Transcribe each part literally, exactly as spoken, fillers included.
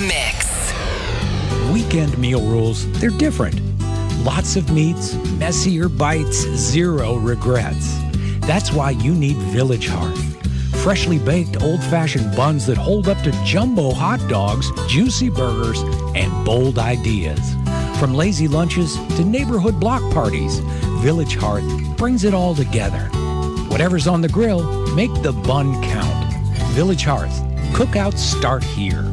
Mix. Weekend meal rules, they're different. Lots of meats, messier bites, zero regrets. That's why you need Village Hearth. Freshly baked old-fashioned buns that hold up to jumbo hot dogs, juicy burgers, and bold ideas. From lazy lunches to neighborhood block parties, Village Hearth brings it all together. Whatever's on the grill, make the bun count. Village Hearth. Cookouts start here.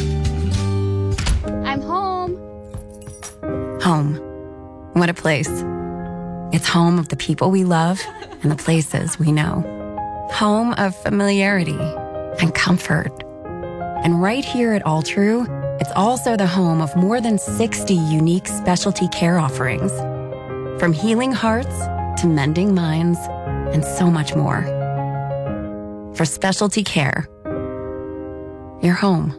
I'm home. Home. What a place. It's home of the people we love and the places we know. Home of familiarity and comfort. And right here at All True, it's also the home of more than sixty unique specialty care offerings. From healing hearts to mending minds and so much more. For specialty care, you're home.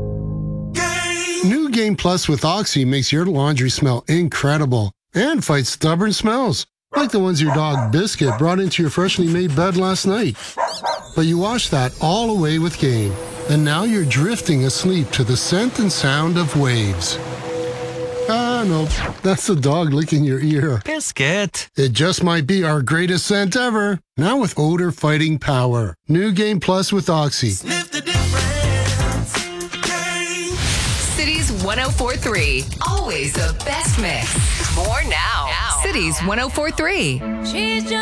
New Game Plus with Oxy makes your laundry smell incredible and fights stubborn smells, like the ones your dog Biscuit brought into your freshly made bed last night. But you washed that all away with Game, and now you're drifting asleep to the scent and sound of waves. Ah, no, that's the dog licking your ear. Biscuit. It just might be our greatest scent ever, now with odor-fighting power. New Game Plus with Oxy. Sniff the difference. Game. Cities one oh four point three. Always the best mix. More now. now. Cities one oh four point three. She's just